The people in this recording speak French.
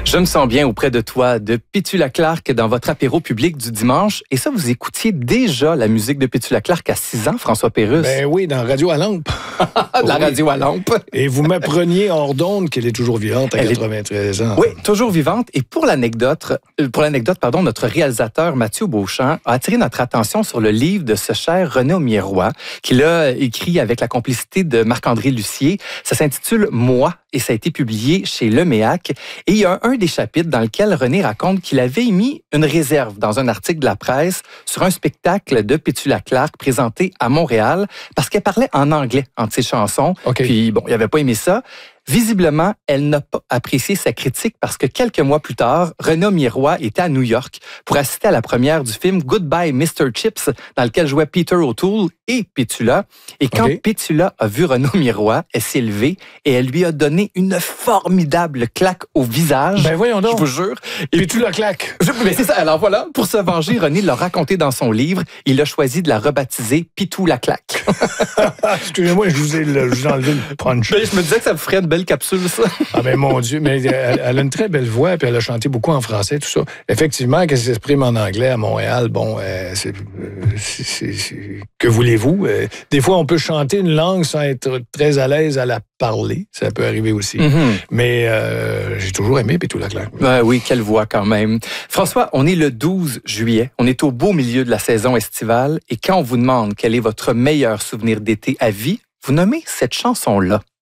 Je me sens bien auprès de toi, de Pétula Clark dans votre apéro public du dimanche. Et ça, vous écoutiez déjà la musique de Pétula Clark à 6 ans, François Pérusse? Ben oui, dans Radio à lampe. La radio à lampe. Et vous m'appreniez hors d'onde qu'elle est toujours vivante à 93 ans. Oui, toujours vivante. Et pour l'anecdote, notre réalisateur Mathieu Beauchamp a attiré notre attention sur le livre de ce cher René Aumier-Roy, qu'il a écrit avec la complicité de Marc-André Lucier. Ça s'intitule « Moi ». Et ça a été publié chez Leméac. Et il y a un des chapitres dans lequel René raconte qu'il avait émis une réserve dans un article de la presse sur un spectacle de Pétula Clark présenté à Montréal parce qu'elle parlait en anglais entre ses chansons. Okay. Puis bon, il n'avait pas aimé ça. Visiblement, elle n'a pas apprécié sa critique parce que quelques mois plus tard, René Aumier-Roy était à New York pour assister à la première du film Goodbye Mr. Chips, dans lequel jouait Peter O'Toole et Pétula. Et quand Pétula a vu René Aumier-Roy, elle s'est levée et elle lui a donné une formidable claque au visage. Ben voyons donc. Je vous jure. Et Pétula claque. Mais c'est ça. Alors voilà, pour se venger, René l'a raconté dans son livre. Il a choisi de la rebaptiser Pitou la claque. Excusez-moi, je vous ai enlevé le punch. Mais je me disais que ça vous ferait une belle capsule, ça. Ah ben mon Dieu, mais elle a une très belle voix, puis elle a chanté beaucoup en français, tout ça. Effectivement, qu'elle s'exprime en anglais à Montréal, bon, que voulez-vous? Des fois, on peut chanter une langue sans être très à l'aise à la parler. Ça peut arriver aussi. Mm-hmm. Mais j'ai toujours aimé Pétula Clark. Oui, quelle voix quand même. François, on est le 12 juillet. On est au beau milieu de la saison estivale. Et quand on vous demande quel est votre meilleur souvenir d'été à vie, vous nommez cette chanson-là.